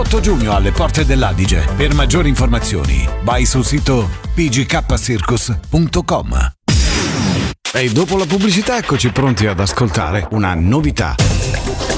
8 giugno alle Porte dell'Adige. Per maggiori informazioni vai sul sito pgkcircus.com. E dopo la pubblicità eccoci pronti ad ascoltare una novità.